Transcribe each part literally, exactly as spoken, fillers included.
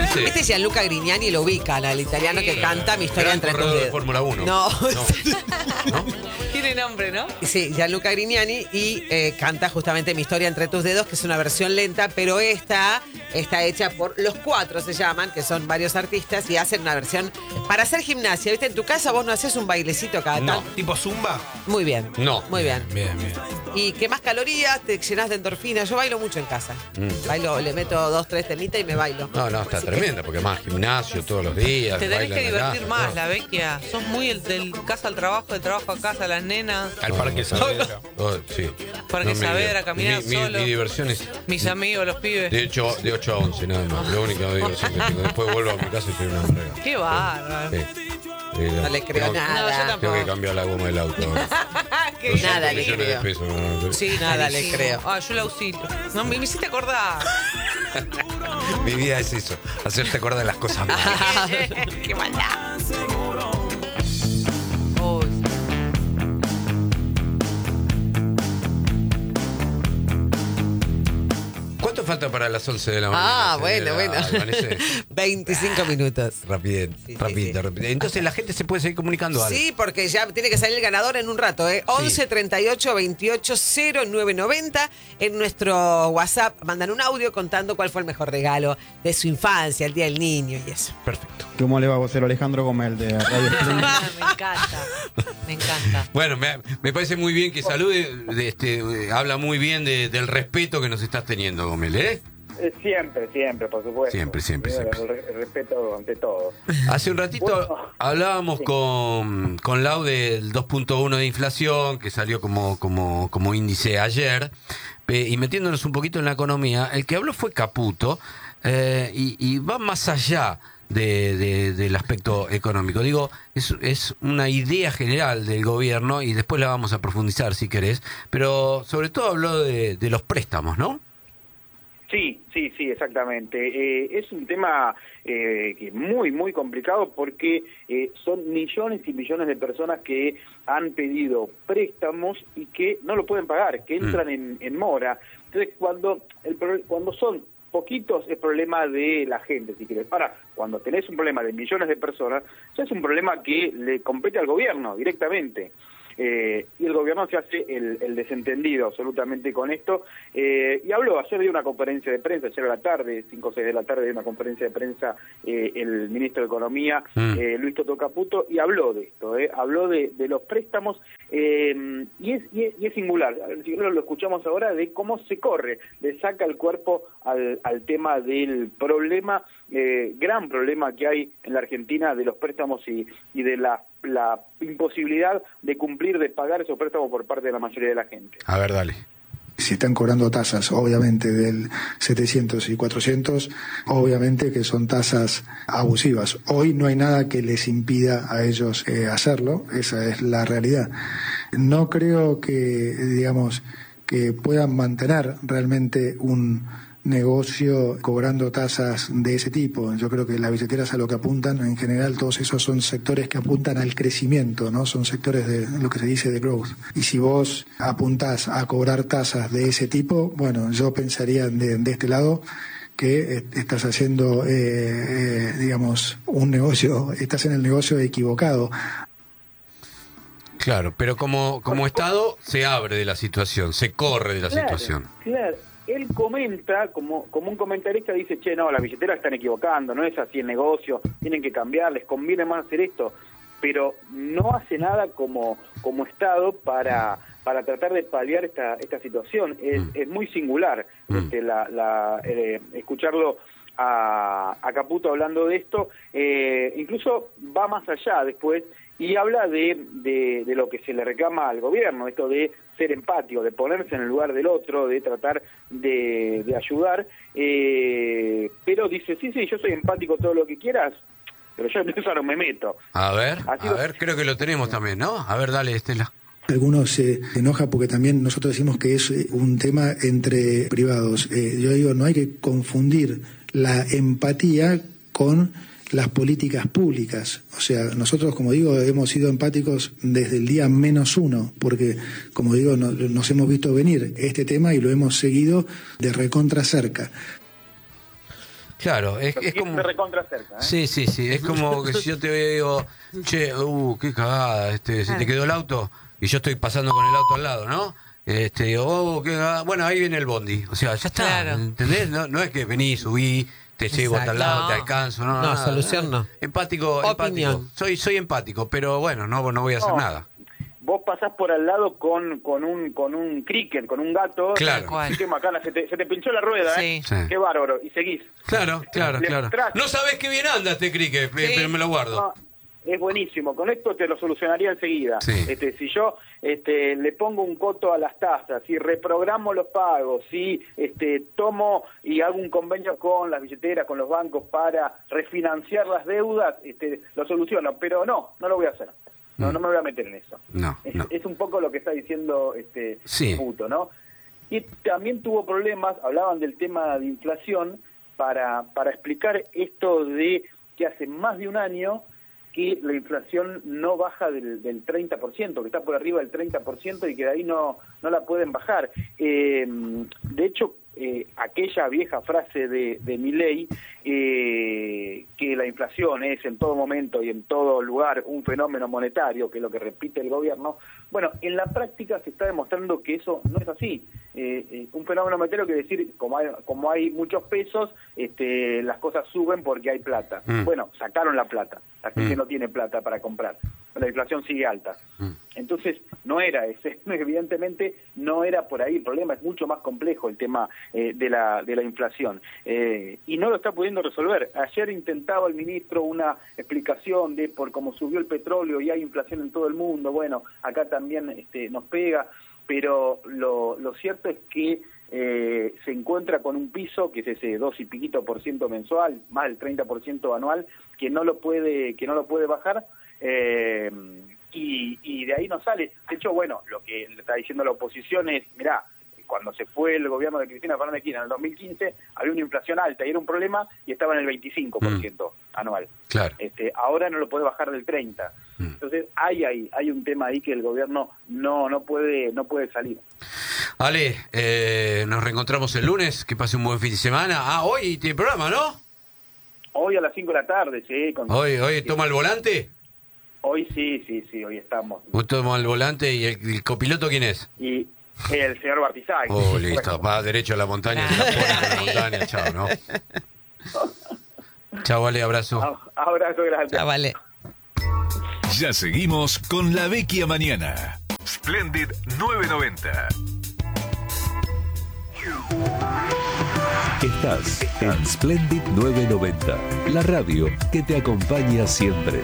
ese? Este es Gianluca Grignani, lo ubican, al italiano que canta Mi historia entre tus corredor de dedos. Fórmula uno. No. ¿No? Tiene nombre, ¿no? Sí, Gianluca Grignani y eh, canta justamente Mi historia entre tus dedos, que es una versión lenta, pero esta está hecha por Los Cuatro, se llaman, que son varios artistas y hacen una versión para hacer gimnasia. ¿Viste? En tu casa vos no haces un bailecito cada No. tanto. ¿Tipo Zumba? Muy bien. No. Muy bien. Bien, bien. Y quemás calorías, te llenas de endorfinas. Yo bailo mucho en casa. Mm. Bailo, le meto dos, tres temitas y me bailo. No, no, está tremenda, porque más gimnasio todos los días. Te tenés baila que en la divertir casa, más, todo. la vecchia. Sos muy el del casa al trabajo, del trabajo a casa, las nenas. Al No, Parque no, Saavedra. Oh, sí. Parque me Saavedra, divier- caminar mi, mi- solo. Mi diversión es Mis amigos, los pibes. de ocho, de ocho a once, nada más. La única diversión que tengo. Después vuelvo a mi casa y soy una amarga. Qué bárbaro. Sí. Eh, No le creo tengo- nada. No, yo tampoco. Tengo que cambiar la goma del auto. ahora. Qué doscientos Nada le millones de creo. pesos, no, no. Sí, Nada le carísimo. creo. Ah, yo la auxilio. No, me, me hiciste acordar. Mi vida es eso, hacerte acordar de las cosas malas. Qué maldad. Uy, ¿Cuánto falta para las once de la mañana? Ah, bueno, bueno. Vanessa? veinticinco minutos. Rapidito, Sí, sí, rapidito, sí. rapidito. Entonces la gente se puede seguir comunicando. Ale. Sí, porque ya tiene que salir el ganador en un rato, ¿eh? once treinta y ocho veintiocho cero nueve noventa. En nuestro WhatsApp mandan un audio contando cuál fue el mejor regalo de su infancia, el Día del Niño y eso. Perfecto. ¿Cómo le va, vocero Alejandro Gómez de Radio Stream? me encanta. Me encanta. Bueno, me, me parece muy bien que salude, de este, eh, habla muy bien de- del respeto que nos estás teniendo, Gómez, ¿eh? Eh, Siempre, siempre, por supuesto. Siempre, siempre, Eh, siempre. El, re- el respeto ante todo. Hace un ratito Bueno, hablábamos sí. con, con Lau del dos punto uno de inflación, que salió como, como, como índice ayer, eh, y metiéndonos un poquito en la economía, el que habló fue Caputo, eh, y, y va más allá de, de- del aspecto económico. Digo, es, es una idea general del gobierno, y después la vamos a profundizar si querés, pero sobre todo habló de, de los préstamos, ¿no? Sí, sí, sí, exactamente. Eh, es un tema eh, que muy, muy complicado porque eh, son millones y millones de personas que han pedido préstamos y que no lo pueden pagar, que entran en, en mora. Entonces, cuando, el, pro- cuando son poquitos es problema de la gente, si quieres. Para, cuando tenés un problema de millones de personas, ya es un problema que le compete al gobierno directamente. Eh, y el gobierno se hace el, el desentendido absolutamente con esto. Eh, y habló, ayer dio una conferencia de prensa, ayer a la tarde, cinco o seis de la tarde, dio una conferencia de prensa eh, el ministro de Economía, Mm. eh, Luis Toto Caputo, y habló de esto, eh, habló de, de los préstamos, eh, y, es, y, es, y es singular, si lo escuchamos ahora, de cómo se corre, le saca el cuerpo al, al tema del problema, eh, gran problema que hay en la Argentina de los préstamos y, y de la, la imposibilidad de cumplir, de pagar esos préstamos por parte de la mayoría de la gente. A ver, dale. Si están cobrando tasas, obviamente, del setecientos y cuatrocientos, obviamente que son tasas abusivas. Hoy no hay nada que les impida a ellos eh, hacerlo, esa es la realidad. No creo que, digamos, que puedan mantener realmente un negocio cobrando tasas de ese tipo. Yo creo que las billeteras a lo que apuntan, en general, todos esos son sectores que apuntan al crecimiento, ¿no? Son sectores de lo que se dice de growth. Y si vos apuntás a cobrar tasas de ese tipo, bueno, yo pensaría de, de este lado que estás haciendo, eh, eh, digamos, un negocio, estás en el negocio equivocado. Claro, pero como, como Estado se abre de la situación, se corre de la Claro, situación. Claro, él comenta, como, como un comentarista dice, che, no, las billeteras están equivocando, no es así el negocio, tienen que cambiar, les conviene más hacer esto, pero no hace nada como, como Estado para, para tratar de paliar esta, esta situación. Es, Mm. es muy singular Mm. este, la, la, eh, escucharlo a, a Caputo hablando de esto, eh, incluso va más allá después y habla de, de, de lo que se le reclama al gobierno, esto de ser empático, de ponerse en el lugar del otro, de tratar de, de ayudar, eh, pero dice, sí, sí, yo soy empático todo lo que quieras, pero yo en eso no me meto. A ver, Así a lo- ver, creo que lo tenemos también, ¿no? A ver, dale, Estela. Algunos se enojan porque también nosotros decimos que es eh, un tema entre privados. Eh, yo digo, no hay que confundir la empatía con las políticas públicas. O sea, nosotros, como digo, hemos sido empáticos desde el día menos uno, porque, como digo, no- nos hemos visto venir este tema y lo hemos seguido de recontra cerca. Claro, es, Lo es que como... se recontra cerca, ¿eh? Sí, sí, sí, es como que si yo te digo, che, uh, qué cagada, este, se te quedó el auto y yo estoy pasando con el auto al lado, ¿no? Este, digo, oh, qué cagada. Bueno, ahí viene el bondi, o sea, ya está, Claro. ¿entendés? No, no es que vení, subí, te llevo hasta el lado, No. te alcanzo, no, No, nada, solución no. Empático, Opinión. empático. Soy, soy empático, pero bueno, no, no voy a hacer No. nada. Vos pasás por al lado con, con un con un cricket, con un gato. Claro. y Cual. qué macana, se te, se te pinchó la rueda, ¿eh? Sí. Sí. Qué bárbaro, y seguís. Claro, claro, Le claro. tras- No sabés qué bien anda este cricket, pe- Sí. pero me lo guardo. No, es buenísimo, con esto te lo solucionaría enseguida. Sí. Este, si yo este, le pongo un coto a las tasas, si reprogramo los pagos, si este, tomo y hago un convenio con las billeteras, con los bancos para refinanciar las deudas, este, lo soluciono, pero no, no lo voy a hacer. No, Mm. no me voy a meter en eso. No, Es, no. es un poco lo que está diciendo este Sí. Puto, ¿no? Y también tuvo problemas, hablaban del tema de inflación, para, para explicar esto de que hace más de un año que la inflación no baja del, del treinta por ciento, que está por arriba del treinta por ciento y que de ahí no, no la pueden bajar. Eh, de hecho, eh, aquella vieja frase de, de Milei, eh, que la inflación es en todo momento y en todo lugar un fenómeno monetario, que es lo que repite el gobierno, bueno, en la práctica se está demostrando que eso no es así. Eh, eh, un fenómeno monetario quiere decir, como hay, como hay muchos pesos, este, las cosas suben porque hay plata. Mm. Bueno, sacaron la plata, la gente Mm. no tiene plata para comprar, la inflación sigue alta. Mm. Entonces, no era ese, evidentemente no era por ahí, el problema es mucho más complejo, el tema eh, de, la, de la inflación, eh, y no lo está pudiendo resolver. Ayer intentaba el ministro una explicación de por cómo subió el petróleo y hay inflación en todo el mundo, bueno, acá también este, nos pega, pero lo, lo cierto es que eh, se encuentra con un piso que es ese dos y piquito por ciento mensual, más del treinta por ciento anual, que no lo puede, que no lo puede bajar, eh, y, y de ahí no sale. De hecho, bueno, lo que le está diciendo la oposición es, mirá, cuando se fue el gobierno de Cristina Fernández de Kirchner en el dos mil quince, había una inflación alta y era un problema y estaba en el veinticinco por ciento mm. anual. Claro. Este, ahora no lo puede bajar del treinta por ciento. Mm. Entonces hay ahí, hay un tema ahí que el gobierno no, no puede, no puede salir. Ale, eh, nos reencontramos el lunes, que pase un buen fin de semana. Ah, hoy tiene programa, ¿no? Hoy a las cinco de la tarde, sí. Con... Hoy, hoy toma el volante. Hoy sí, sí, sí, hoy estamos. Hoy toma el volante y el, el copiloto, ¿quién es? Y el señor Bartizay. Oh, listo, va derecho a la montaña, se la pone en la montaña, chao, ¿no? Chao, Ale, abrazo. Abrazo, gracias. Ah, vale. Ya seguimos con La Vecchia Mañana. Splendid nueve noventa. Estás en Splendid nueve noventa, la radio que te acompaña siempre.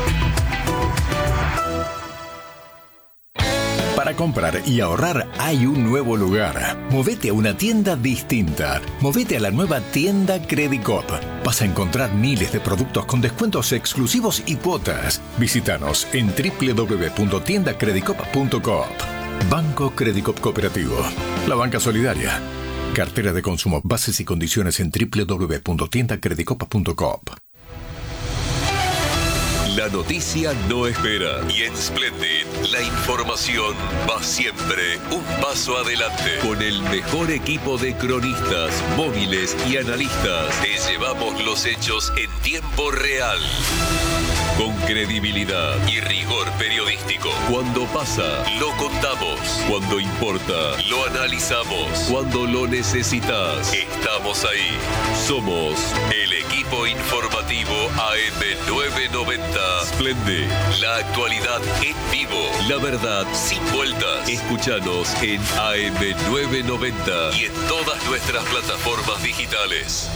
Para comprar y ahorrar hay un nuevo lugar. Movete a una tienda distinta. Movete a la nueva tienda Credicop. Vas a encontrar miles de productos con descuentos exclusivos y cuotas. Visítanos en doble u doble u doble u punto tienda credicop punto coop. Banco Credicop Cooperativo. La banca solidaria. Cartera de consumo. Bases y condiciones en doble u doble u doble u punto tienda credicop punto coop. La noticia no espera y en Splendid la información va siempre un paso adelante. Con el mejor equipo de cronistas, móviles y analistas, te llevamos los hechos en tiempo real. Con credibilidad y rigor periodístico. Cuando pasa, lo contamos. Cuando importa, lo analizamos. Cuando lo necesitas, estamos ahí. Somos el equipo informativo A M nueve noventa. Splendid, la actualidad en vivo. La verdad sin vueltas. Escúchanos en A M nueve noventa y en todas nuestras plataformas digitales.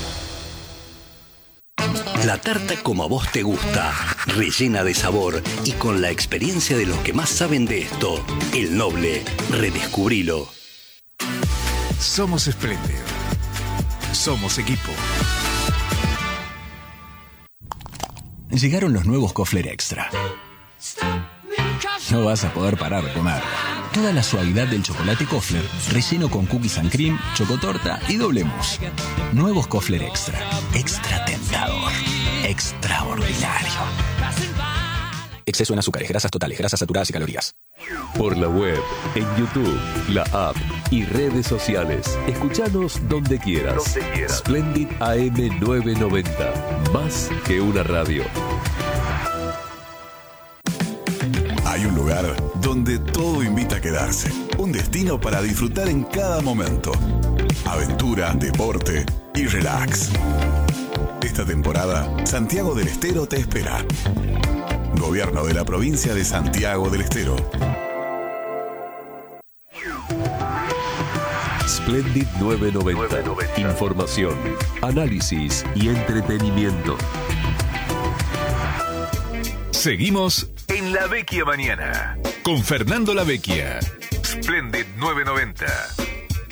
La tarta como a vos te gusta, rellena de sabor y con la experiencia de los que más saben de esto. El Noble, redescubrilo. Somos Splendid. Somos equipo. Llegaron los nuevos Kofler Extra. No vas a poder parar de comer. Toda la suavidad del chocolate Kofler, relleno con cookies and cream, chocotorta y doble mousse. Nuevos Kofler Extra. Extra tentador. Extraordinario. Exceso en azúcares, grasas totales, grasas saturadas y calorías. Por la web, en YouTube, la app y redes sociales. Escuchanos donde quieras. Donde quieras. Splendid A M novecientos noventa. Más que una radio. Hay un lugar donde todo invita a quedarse. Un destino para disfrutar en cada momento. Aventura, deporte y relax. Esta temporada, Santiago del Estero te espera. Gobierno de la provincia de Santiago del Estero. Splendid novecientos noventa. Información, análisis y entretenimiento. Seguimos en La Vecchia Mañana con Fernando La Vecchia. Splendid novecientos noventa.